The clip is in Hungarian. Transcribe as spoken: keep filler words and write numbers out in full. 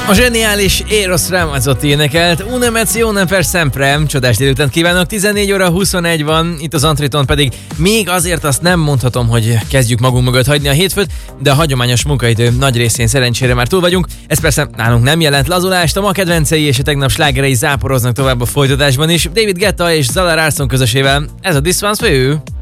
A zseniális Eros Ramazzotti énekelt Una mezione per sempre. Csodás délután kívánok, tizennégy óra huszonegy van, itt az Antriton pedig még azért azt nem mondhatom, hogy kezdjük magunk mögött hagyni a hétfőt, de a hagyományos munkaidő nagy részén szerencsére már túl vagyunk. Ez persze nálunk nem jelent lazulást, a ma kedvencei és a tegnap slágerei záporoznak tovább a folytatásban is. David Guetta és Zara Larsson közösével ez a This One's For You.